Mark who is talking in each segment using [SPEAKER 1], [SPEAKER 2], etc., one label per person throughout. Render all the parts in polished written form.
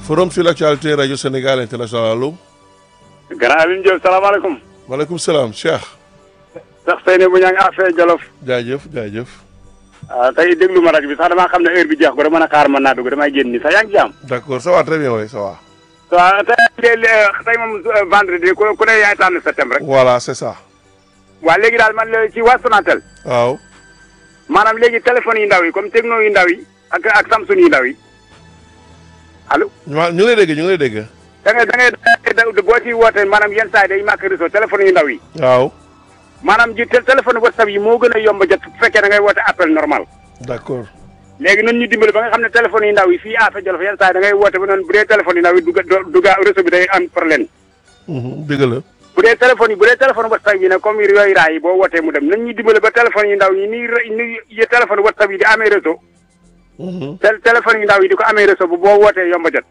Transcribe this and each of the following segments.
[SPEAKER 1] forum sur l'actualité rajo Sénégal international allo.
[SPEAKER 2] Grand Alioune Diop salaamaaleykum.
[SPEAKER 1] maaleykum salaam Cheikh.
[SPEAKER 2] sax Seydou bu ñaa ngi affaire Jolof.
[SPEAKER 1] jaajëf jaajëf.
[SPEAKER 2] tey déglu ma rajo bi sax damaa xam ne heure bi jeex ko dama mën a xaar mën naa dugg damay génn nii sax yaa ngi jàmm.
[SPEAKER 1] d'accord ça va très bien oui ça va.
[SPEAKER 2] waaw tey moom vendredi ku ne yaay tànn sa thème rek.
[SPEAKER 1] voilà c'est ça.
[SPEAKER 2] waa léegi daal man ci waa Sonatel.
[SPEAKER 1] waaw.
[SPEAKER 2] maanaam léegi téléphone yu ndaw yi comme Tecno yu ndaw yi ak Samsung yu ndaw yi allo.
[SPEAKER 1] ñu ngi lay dégg ñu ngi lay dégg.
[SPEAKER 2] da ngay boo ci wootee maanaam yenn saa yi day manqué réseau téléphone yu ndaw yi.
[SPEAKER 1] waaw.
[SPEAKER 2] maanaam ji téléphone WhatsApp yi moo gën a yomb a jot bu fekkee da ngay woote appel normal.
[SPEAKER 1] d'accord.
[SPEAKER 2] léegi nan ñu dimbali ba nga xam ne téléphone yu ndaw yi fii affaire Jolof yenn saa yi da ngay woote ba noonu bu dee téléphone yu ndaw yi duga réseau bi day am problème.
[SPEAKER 1] dëgg la.
[SPEAKER 2] bu dee téléphone WhatsApp yi nag comme yooyu raay yi boo wootee mu dem nan ñu dimbali ba téléphone yu ndaw yi ni téléphone WhatsApp yi di amee réseau. téléphone yu ndaw yi di ko amee réseau bu boo wootee yomb a jot.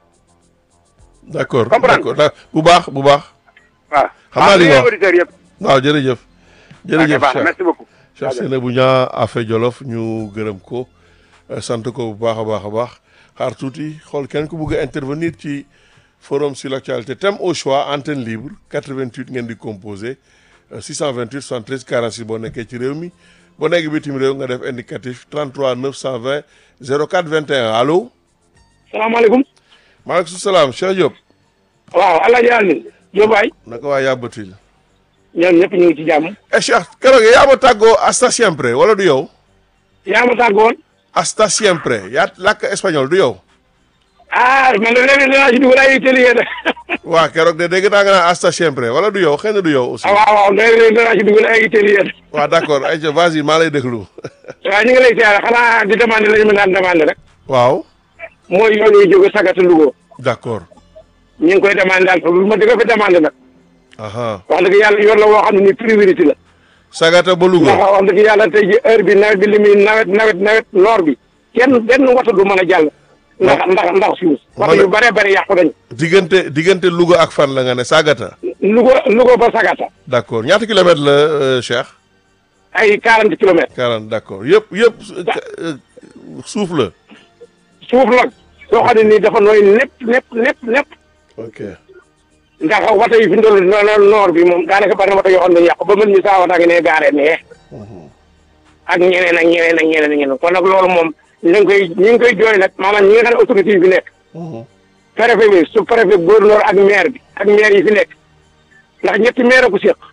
[SPEAKER 1] d'accord
[SPEAKER 2] comprendre
[SPEAKER 1] d'accord bu baax bu baax.
[SPEAKER 2] waaw
[SPEAKER 1] xam naa li nga wax
[SPEAKER 2] auditeurs yëpp.
[SPEAKER 1] waaw jërëjëf. jërëjëf
[SPEAKER 2] baax merci beaucoup.
[SPEAKER 1] Cheikh Seynabou Niang affaire Jolof ñu gërëm ko sant ko bu baax a baax a baax xaar tuuti xool kenn ku bëgg a intervenir ci forum sur l'actualité thème au choix antenne libre 88 ngeen di composé 628 73 46 boo nekkee ci réew mi boo nekk bitim réew nga def indicatif 33 920 04 21 allo.
[SPEAKER 3] salaamaaleykum.
[SPEAKER 1] maaleykum salaam Cheikh Diop.
[SPEAKER 3] waaw El Hadj Alioune Diop waay.
[SPEAKER 1] naka waa yàbbatil.
[SPEAKER 3] ñoom ñëpp ñu ngi ci jàmm.
[SPEAKER 1] Cheikh keroog yaa ma tàggoo hasta siempre wala du yow.
[SPEAKER 3] yaa ma tàggoon.
[SPEAKER 1] hasta siempre yaa làkk espagnol du yow.
[SPEAKER 3] man de léegi dinaa ci dugal ay télé de.
[SPEAKER 1] waaw keroog de dégg naa nga naan hasta siempre wala du yow xëy na du yow aussi.
[SPEAKER 3] waaw léegi dinaa ci dugal ay télé de.
[SPEAKER 1] waaw d'accord ayca vas-y maa lay déglu.
[SPEAKER 3] waaw ñu ngi lay siyaare xanaa di demandé la ñu mën daan demandé rek.
[SPEAKER 1] waaw.
[SPEAKER 3] mooy yoon yi jóge Sagata Louga.
[SPEAKER 1] d'accord.
[SPEAKER 3] ñu ngi koy demandé daal lu ma di ko fi demandé nag. wax dëgg yàlla yoon la woo xam ne ni priorité la.
[SPEAKER 1] Sagata ba Louga.
[SPEAKER 3] ndax wax dëgg yàlla tey ji heure bi nawet bi li muy nawet noor bi benn wata du mën a jàll. ndax suuf. wata yu bare bare yàqu nañu.
[SPEAKER 1] diggante Louga ak fan la nga ne Sagata.
[SPEAKER 3] Louga ba Sagata.
[SPEAKER 1] d'accord ñaata kilomètres la Cheikh.
[SPEAKER 3] ay 40 kilomètres.
[SPEAKER 1] 40 d'accord yëpp suuf la.
[SPEAKER 3] suuf nag soo xam ne nii dafa nooy nepp.
[SPEAKER 1] ok.
[SPEAKER 3] ndax wata yi fi ndol noor bi moom daanaka bari na wata yoo xam ne dañu yàqu ba mën ñu saa wata ngi ne gaaree nee. ak ñeneen kon nag loolu moom ñu ngi koy jooy nag maanaam ñi nga xam ne autorité yi fi nekk. préfet bi su préfet gouverneur ak maire bi ak maire yi fi nekk ndax ñetti maire ko séq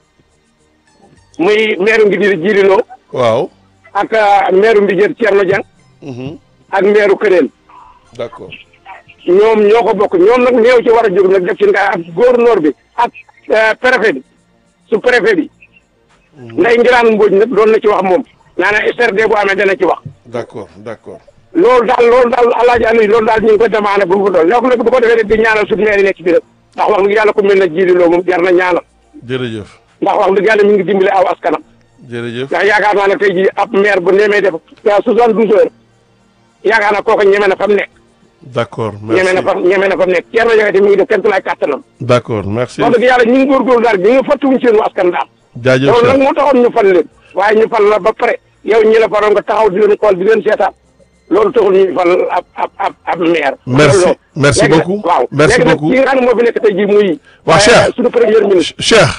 [SPEAKER 3] muy maire Ngidiri Djililo.
[SPEAKER 1] waaw.
[SPEAKER 3] ak maire Mbijër Thierno Dieng. ak maire Këdeen.
[SPEAKER 1] d'accord.
[SPEAKER 3] ñoom ñoo ko bokk ñoom nag ñëw ci war a jóg nag def ci nga ak gouverneur bi ak préfet bi su préfet bi. nday ngiraan Mbodj nag doon na ci wax moom. naana SRD bu amee dana ci wax.
[SPEAKER 1] d'accord.
[SPEAKER 3] loolu daal Alaaji Aliou loolu daal ñu ngi ko demandé bu mu ko doon léegi nag bu ko defee di ñaanal suñu maire yi nekk ci biir ndax wax dëgg yàlla ku mel ne Djililo moom jar na ñaanal.
[SPEAKER 1] jërëjëf.
[SPEAKER 3] ndax wax dëgg yàlla mi ngi dimbale aw askanam.
[SPEAKER 1] jërëjëf.
[SPEAKER 3] ndax yaakaar naa ne tey jii ab maire bu nemee def 72 heures yaakaar naa kooku ñeme na fa mu nekk.
[SPEAKER 1] d'accord merci
[SPEAKER 3] ñeme na fa mu nekk Thierno Diakhaté mi ngi def kenn tulaay kàttanam.
[SPEAKER 1] d'accord merci.
[SPEAKER 3] wax dëgg yàlla ñu ngi góorgóorlu daal ñu ngi fàttuwuñ seen askan daal.
[SPEAKER 1] jaajëf
[SPEAKER 3] loolu nag moo taxoon ñu fal leen waaye ñu fal la ba pare yow ñi la faroon nga taxaw di leen xool di leen seetaan loolu taxul ñu fal ab maire.
[SPEAKER 1] merci beaucoup
[SPEAKER 3] waaw
[SPEAKER 1] merci beaucoup
[SPEAKER 3] léegi nag ki nga xam ne moo fi nekk tey jii muy.
[SPEAKER 1] waaw Cheikh
[SPEAKER 3] suñu premier ministre.
[SPEAKER 1] Cheikh.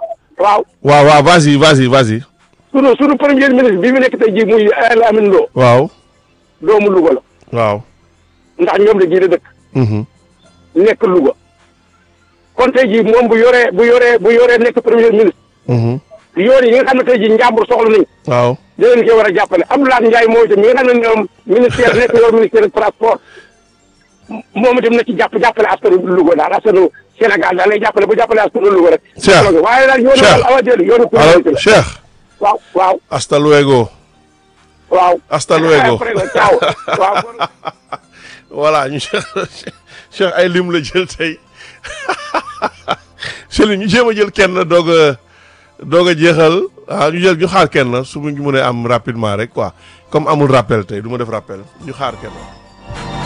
[SPEAKER 3] waaw
[SPEAKER 1] vas-y.
[SPEAKER 3] suñu premier ministre bi mu nekk tey jii muy El Amin Lo.
[SPEAKER 1] waaw.
[SPEAKER 3] doomu Louga la.
[SPEAKER 1] waaw.
[SPEAKER 3] ndax ñoom la ji la dëkk. nekk Louga. kon tey jii moom bu yoree nekk premier ministre. yoon yi nga xam ne tey jii njàmbur soxla nañu.
[SPEAKER 1] waaw.
[SPEAKER 3] dinañ koy war a jàppale Abdoulaye Ndiaye mooy itam mi nga xam ne ñoom ministère nekk yor ministère transport moom itam na ci jàppale askanu Louga daal askanu Sénégal daal lay jàppale bu jàppale askanu Louga rek.
[SPEAKER 1] Cheikh
[SPEAKER 3] waaye daal yoonu daal awa jël yoonu.
[SPEAKER 1] alors Cheikh.
[SPEAKER 3] waaw.
[SPEAKER 1] hasta luego. hasta luego.
[SPEAKER 3] waaw.
[SPEAKER 1] voilà ñu Cheikh ay lim la jël tey Céline ñu jéem a jël kenn doog a jeexal ñu xaar kenn su mu mënee am rapidement rek quoi comme amul rappel tey du ma def rappel ñu xaar kenn.